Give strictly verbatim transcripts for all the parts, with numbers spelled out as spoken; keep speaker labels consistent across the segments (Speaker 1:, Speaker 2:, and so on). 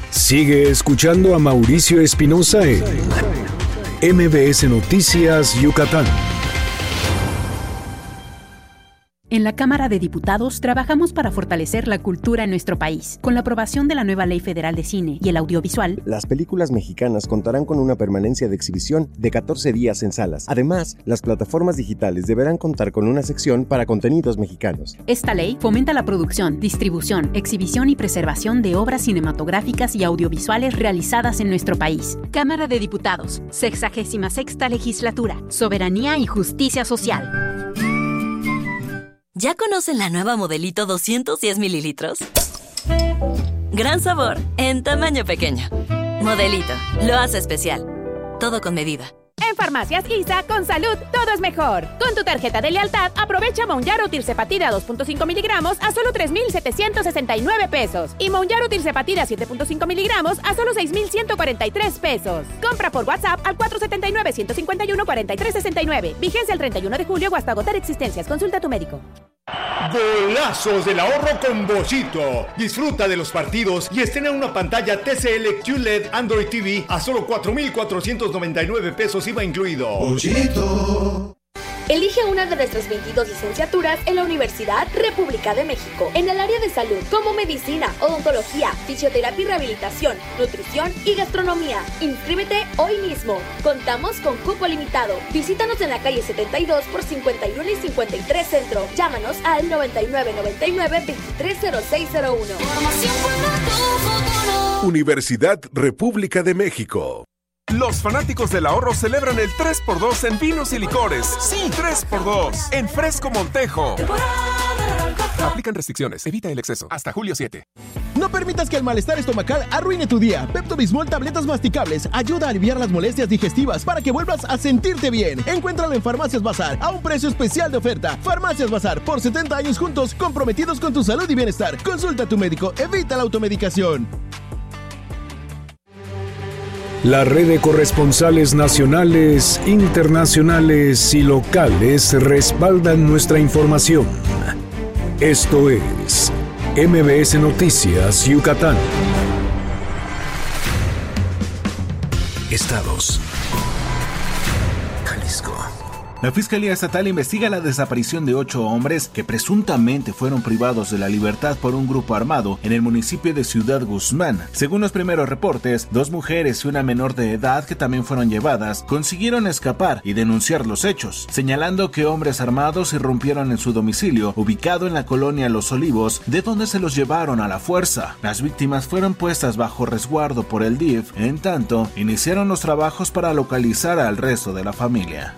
Speaker 1: Sigue escuchando a Mauricio Espinosa en M B S Noticias Yucatán.
Speaker 2: En la Cámara de Diputados trabajamos para fortalecer la cultura en nuestro país. Con la aprobación de la nueva Ley Federal de Cine y el Audiovisual,
Speaker 3: las películas mexicanas contarán con una permanencia de exhibición de catorce días en salas. Además, las plataformas digitales deberán contar con una sección para contenidos mexicanos.
Speaker 2: Esta ley fomenta la producción, distribución, exhibición y preservación de obras cinematográficas y audiovisuales realizadas en nuestro país. Cámara de Diputados, sexagésima sexta Legislatura, Soberanía y Justicia Social.
Speaker 4: ¿Ya conocen la nueva Modelito doscientos diez mililitros? Gran sabor, en tamaño pequeño. Modelito, lo hace especial. Todo con medida.
Speaker 5: En Farmacias I S A, con salud, todo es mejor. Con tu tarjeta de lealtad, aprovecha Mounjaro Tirzepatide dos punto cinco miligramos a solo tres mil setecientos sesenta y nueve pesos. Y Mounjaro Tirzepatide siete punto cinco miligramos a solo seis mil ciento cuarenta y tres pesos. Compra por WhatsApp al cuatro siete nueve, uno cinco uno, cuatro tres seis nueve. Vigencia el treinta y uno de julio o hasta agotar existencias. Consulta a tu médico.
Speaker 6: Golazos del ahorro con Bollito. Disfruta de los partidos y estrena una pantalla T C L Q L E D Android T V a solo cuatro mil cuatrocientos noventa y nueve pesos I V A incluido. Bollito.
Speaker 7: Elige una de nuestras veintidós licenciaturas en la Universidad República de México, en el área de salud, como medicina, odontología, fisioterapia y rehabilitación, nutrición y gastronomía. Inscríbete hoy mismo. Contamos con cupo limitado. Visítanos en la calle setenta y dos por cincuenta y uno y cincuenta y tres Centro. Llámanos al noventa y nueve noventa y nueve veintitrés cero seis cero uno.
Speaker 8: Universidad República de México. Los fanáticos del ahorro celebran el tres por dos en vinos y licores. Sí, tres por dos en Fresco Montejo. Aplican restricciones. Evita el exceso. Hasta julio siete.
Speaker 9: No permitas que el malestar estomacal arruine tu día. Pepto-Bismol tabletas masticables ayuda a aliviar las molestias digestivas para que vuelvas a sentirte bien. Encuéntralo en Farmacias Bazar a un precio especial de oferta. Farmacias Bazar, por setenta años juntos, comprometidos con tu salud y bienestar. Consulta a tu médico. Evita la automedicación.
Speaker 1: La red de corresponsales nacionales, internacionales y locales respaldan nuestra información. Esto es M B S Noticias Yucatán. Estados. Jalisco.
Speaker 10: La Fiscalía Estatal investiga la desaparición de ocho hombres que presuntamente fueron privados de la libertad por un grupo armado en el municipio de Ciudad Guzmán. Según los primeros reportes, dos mujeres y una menor de edad que también fueron llevadas consiguieron escapar y denunciar los hechos, señalando que hombres armados irrumpieron en su domicilio, ubicado en la colonia Los Olivos, de donde se los llevaron a la fuerza. Las víctimas fueron puestas bajo resguardo por el D I F, en tanto, iniciaron los trabajos para localizar al resto de la familia.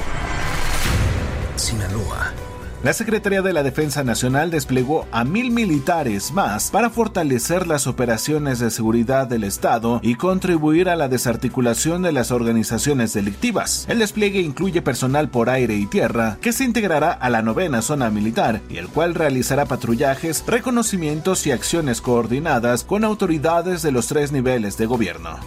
Speaker 1: Sinaloa.
Speaker 10: La Secretaría de la Defensa Nacional desplegó a mil militares más para fortalecer las operaciones de seguridad del Estado y contribuir a la desarticulación de las organizaciones delictivas. El despliegue incluye personal por aire y tierra que se integrará a la novena zona militar y el cual realizará patrullajes, reconocimientos y acciones coordinadas con autoridades de los tres niveles de gobierno.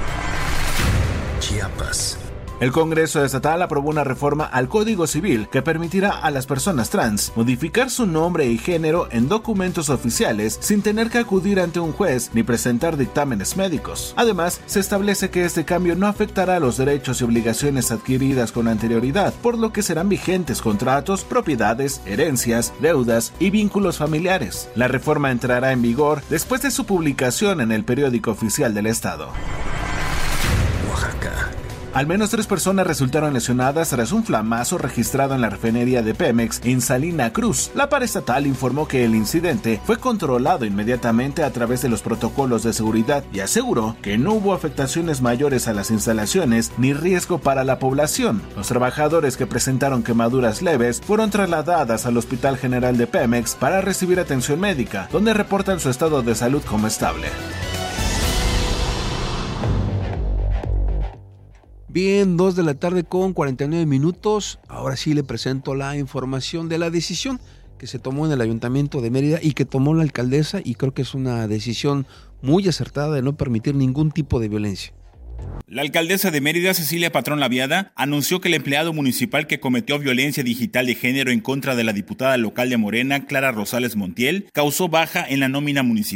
Speaker 1: Chiapas.
Speaker 10: El Congreso Estatal aprobó una reforma al Código Civil que permitirá a las personas trans modificar su nombre y género en documentos oficiales sin tener que acudir ante un juez ni presentar dictámenes médicos. Además, se establece que este cambio no afectará los derechos y obligaciones adquiridas con anterioridad, por lo que serán vigentes contratos, propiedades, herencias, deudas y vínculos familiares. La reforma entrará en vigor después de su publicación en el Periódico Oficial del Estado.
Speaker 1: Oaxaca.
Speaker 10: Al menos tres personas resultaron lesionadas tras un flamazo registrado en la refinería de Pemex en Salina Cruz. La paraestatal informó que el incidente fue controlado inmediatamente a través de los protocolos de seguridad y aseguró que no hubo afectaciones mayores a las instalaciones ni riesgo para la población. Los trabajadores que presentaron quemaduras leves fueron trasladadas al Hospital General de Pemex para recibir atención médica, donde reportan su estado de salud como estable.
Speaker 11: Bien, dos de la tarde con cuarenta y nueve minutos. Ahora sí le presento la información de la decisión que se tomó en el Ayuntamiento de Mérida y que tomó la alcaldesa, y creo que es una decisión muy acertada de no permitir ningún tipo de violencia.
Speaker 12: La alcaldesa de Mérida, Cecilia Patrón Laviada, anunció que el empleado municipal que cometió violencia digital de género en contra de la diputada local de Morena, Clara Rosales Montiel, causó baja en la nómina municipal.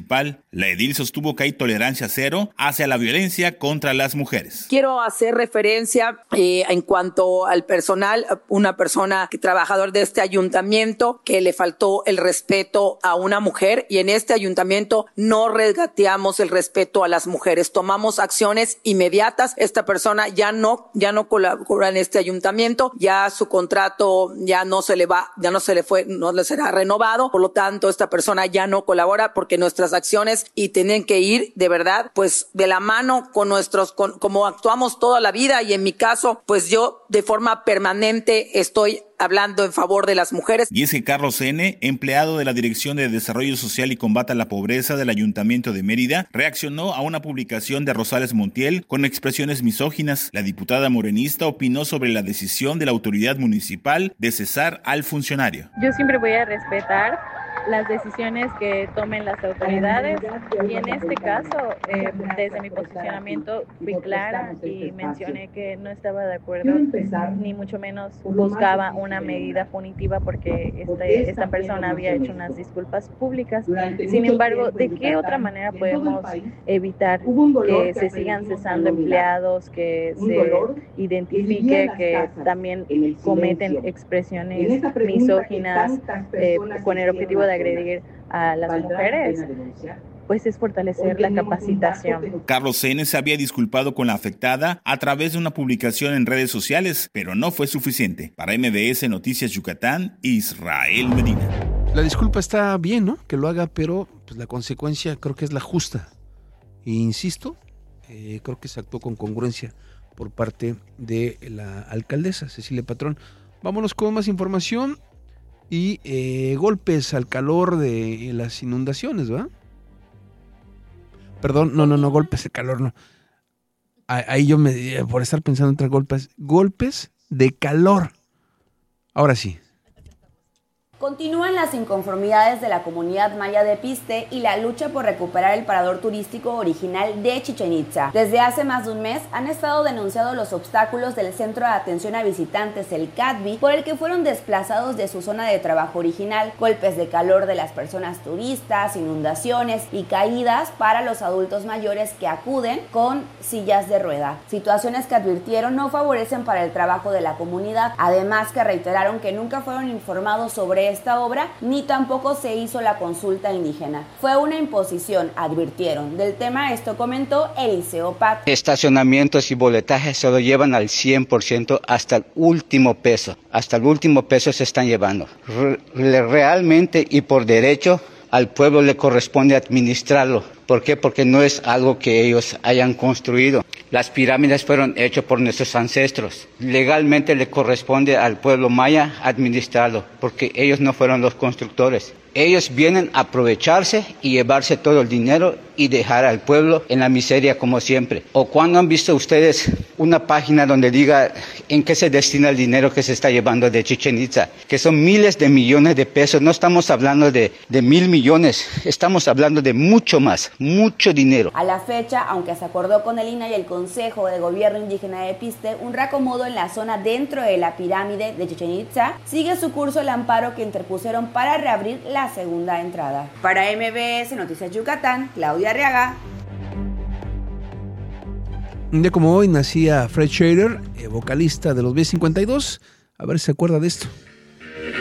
Speaker 12: La edil sostuvo que hay tolerancia cero hacia la violencia contra las mujeres.
Speaker 13: Quiero hacer referencia eh, en cuanto al personal, una persona que trabajador de este ayuntamiento que le faltó el respeto a una mujer, y en este ayuntamiento no regateamos el respeto a las mujeres, tomamos acciones inmediatas. Esta persona ya no ya no colabora en este ayuntamiento, ya su contrato ya no se le va, ya no se le fue, no le será renovado, por lo tanto esta persona ya no colabora porque nuestras acciones y tienen que ir de verdad pues de la mano con nuestros, con, como actuamos toda la vida, y en mi caso pues yo de forma permanente estoy hablando en favor de las mujeres.
Speaker 12: Y es que Carlos N., empleado de la Dirección de Desarrollo Social y Combate a la Pobreza del Ayuntamiento de Mérida, reaccionó a una publicación de Rosales Montiel con expresiones misóginas. La diputada morenista opinó sobre la decisión de la autoridad municipal de cesar al funcionario.
Speaker 14: Yo siempre voy a respetar las decisiones que tomen las autoridades, y en este caso, eh, desde mi posicionamiento fui clara y mencioné que no estaba de acuerdo, ni mucho menos buscaba una medida punitiva porque este, esta persona había hecho unas disculpas públicas. Sin embargo, ¿de qué otra manera podemos evitar que se sigan cesando empleados, que se identifique que también cometen expresiones misóginas eh, con el objetivo de agredir a las mujeres? Pues es fortalecer la capacitación.
Speaker 12: Carlos N. se había disculpado con la afectada a través de una publicación en redes sociales, pero no fue suficiente. Para M B S Noticias Yucatán, Israel Medina.
Speaker 11: La disculpa está bien, ¿no? Que lo haga, pero pues, la consecuencia creo que es la justa. E insisto, eh, creo que se actuó con congruencia por parte de la alcaldesa Cecilia Patrón. Vámonos con más información y eh, golpes al calor de las inundaciones, ¿verdad? Perdón, no, no, no, golpes de calor, no. Ahí yo me, por estar pensando en otros golpes, golpes de calor. Ahora sí.
Speaker 15: Continúan las inconformidades de la comunidad maya de Piste y la lucha por recuperar el parador turístico original de Chichén Itzá. Desde hace más de un mes han estado denunciados los obstáculos del Centro de Atención a Visitantes, el C A D V I, por el que fueron desplazados de su zona de trabajo original, golpes de calor de las personas turistas, inundaciones y caídas para los adultos mayores que acuden con sillas de rueda. Situaciones que advirtieron no favorecen para el trabajo de la comunidad, además que reiteraron que nunca fueron informados sobre esta obra, ni tampoco se hizo la consulta indígena. Fue una imposición, advirtieron. Del tema esto comentó Eliseo Pat.
Speaker 16: Estacionamientos y boletajes se lo llevan al cien por ciento hasta el último peso. Hasta el último peso se están llevando. Re- realmente y por derecho al pueblo le corresponde administrarlo. ¿Por qué? Porque no es algo que ellos hayan construido. Las pirámides fueron hechas por nuestros ancestros. Legalmente le corresponde al pueblo maya administrarlo, porque ellos no fueron los constructores. Ellos vienen a aprovecharse y llevarse todo el dinero y dejar al pueblo en la miseria como siempre. ¿O cuándo han visto ustedes una página donde diga en qué se destina el dinero que se está llevando de Chichén Itzá? Que son miles de millones de pesos. No estamos hablando de, de mil millones, estamos hablando de mucho más, mucho dinero.
Speaker 15: A la fecha, aunque se acordó con el I N A y el Consejo de Gobierno Indígena de Piste un reacomodo en la zona dentro de la pirámide de Chichén Itzá, sigue su curso el amparo que interpusieron para reabrir la segunda entrada. Para M B S Noticias Yucatán, Claudia Arriaga.
Speaker 11: Un día como hoy nacía Fred Shader, eh, vocalista de los B cincuenta y dos. A ver si se acuerda de esto.